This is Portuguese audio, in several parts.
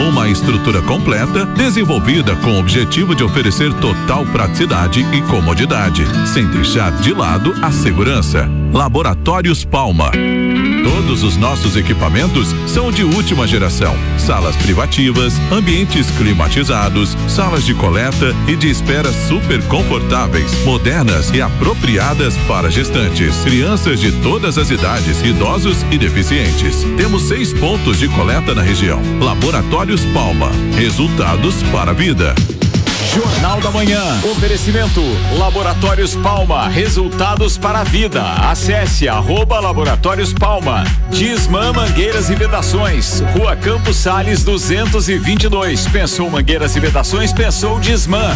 Uma estrutura completa, desenvolvida com o objetivo de oferecer total praticidade e comodidade, sem deixar de lado a segurança. Laboratórios Palma. Todos os nossos equipamentos são de última geração. Salas privativas, ambientes climatizados, salas de coleta e de espera super confortáveis, modernas e apropriadas para gestantes, crianças de todas as idades, idosos e deficientes. Temos 6 pontos de coleta na região. Laboratórios Palma. Resultados para a vida. Jornal da Manhã. Oferecimento Laboratórios Palma. Resultados para a vida. Acesse @Laboratórios Palma. Disman Mangueiras e Vedações. Rua Campos Sales 222. Pensou mangueiras e vedações? Pensou Disman.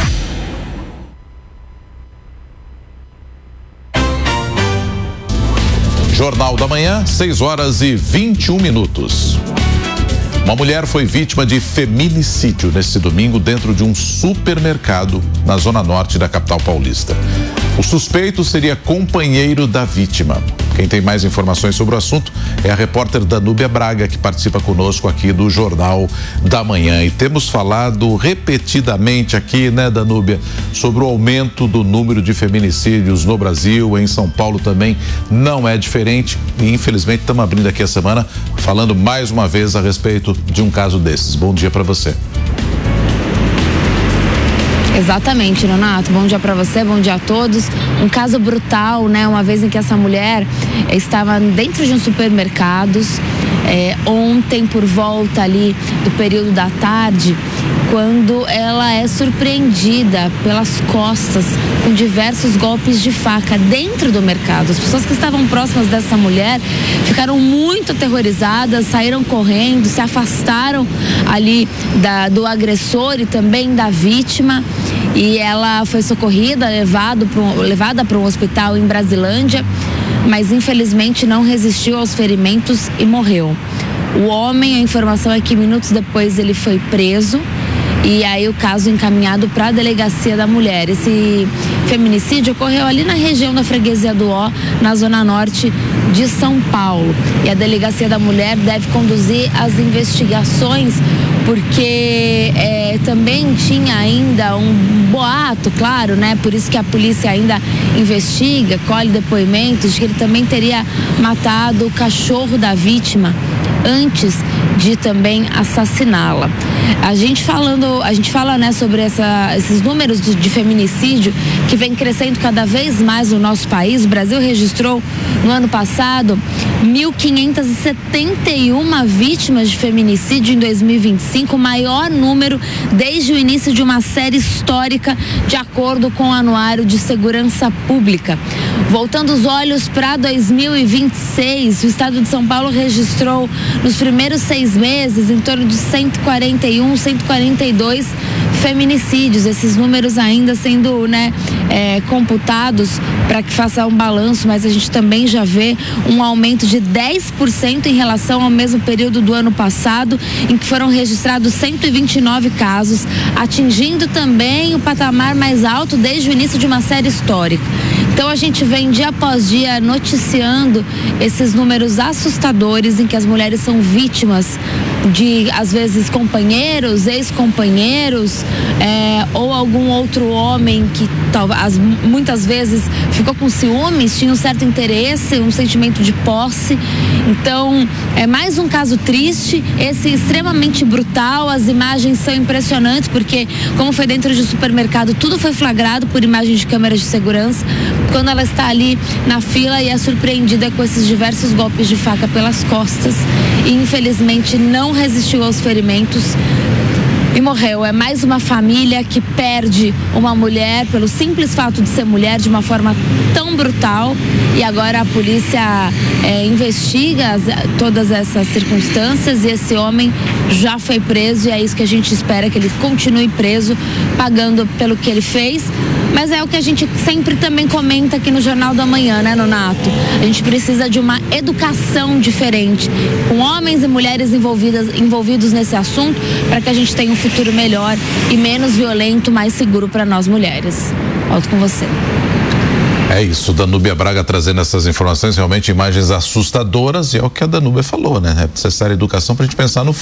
Jornal da Manhã, 6h21. Uma mulher foi vítima de feminicídio neste domingo dentro de um supermercado na zona norte da capital paulista. O suspeito seria companheiro da vítima. Quem tem mais informações sobre o assunto é a repórter Danúbia Braga, que participa conosco aqui do Jornal da Manhã. E temos falado repetidamente aqui, né, Danúbia, sobre o aumento do número de feminicídios no Brasil. Em São Paulo também não é diferente. E infelizmente estamos abrindo aqui a semana falando mais uma vez a respeito de um caso desses. Bom dia para você. Exatamente, Renato. Bom dia para você, bom dia a todos. Um caso brutal, né? Uma vez em que essa mulher estava dentro de um supermercado, ontem por volta ali do período da tarde, quando ela é surpreendida pelas costas com diversos golpes de faca dentro do mercado. As pessoas que estavam próximas dessa mulher ficaram muito aterrorizadas, saíram correndo, se afastaram ali do agressor e também da vítima. E ela foi socorrida, levada para um hospital em Brasilândia, mas infelizmente não resistiu aos ferimentos e morreu. O homem, a informação é que minutos depois ele foi preso e aí o caso encaminhado para a delegacia da mulher. Esse feminicídio ocorreu ali na região da Freguesia do Ó, na zona norte de São Paulo. E a delegacia da mulher deve conduzir as investigações, porque também tinha ainda um boato, claro, né? Por isso que a polícia ainda investiga, colhe depoimentos de que ele também teria matado o cachorro da vítima antes de também assassiná-la. A gente fala, né, sobre esses números de feminicídio que vem crescendo cada vez mais no nosso país. O Brasil registrou no ano passado 1.571 vítimas de feminicídio em 2025, o maior número desde o início de uma série histórica, de acordo com o Anuário de Segurança Pública. Voltando os olhos para 2026, o estado de São Paulo registrou nos primeiros 6 meses em torno de 141, 142 feminicídios. Esses números ainda sendo, né, computados para que faça um balanço, mas a gente também já vê um aumento de 10% em relação ao mesmo período do ano passado, em que foram registrados 129 casos, atingindo também o patamar mais alto desde o início de uma série histórica. Então a gente vem dia após dia noticiando esses números assustadores em que as mulheres são vítimas de, às vezes, companheiros, ex-companheiros, ou algum outro homem que muitas vezes ficou com ciúmes, tinha um certo interesse, um sentimento de posse. Então, é mais um caso triste, esse extremamente brutal. As imagens são impressionantes, porque como foi dentro de um supermercado, tudo foi flagrado por imagens de câmeras de segurança. Quando ela está ali na fila e é surpreendida com esses diversos golpes de faca pelas costas e infelizmente não resistiu aos ferimentos e morreu. É mais uma família que perde uma mulher pelo simples fato de ser mulher de uma forma tão brutal, e agora a polícia investiga todas essas circunstâncias e esse homem já foi preso, e é isso que a gente espera, que ele continue preso, pagando pelo que ele fez. Mas é o que a gente sempre também comenta aqui no Jornal da Manhã, né, Nonato? A gente precisa de uma educação diferente, com homens e mulheres envolvidos nesse assunto, para que a gente tenha um futuro melhor e menos violento, mais seguro para nós mulheres. Volto com você. É isso, Danúbia Braga trazendo essas informações, realmente imagens assustadoras, e é o que a Danúbia falou, né? É necessária educação para a gente pensar no